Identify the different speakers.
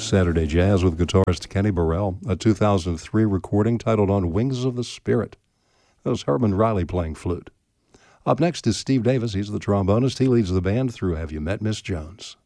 Speaker 1: Saturday Jazz with guitarist Kenny Burrell, a 2003 recording titled On Wings of the Spirit. That was Herman Riley playing flute. Up next is Steve Davis. He's the trombonist. He leads the band through Have You Met Miss Jones?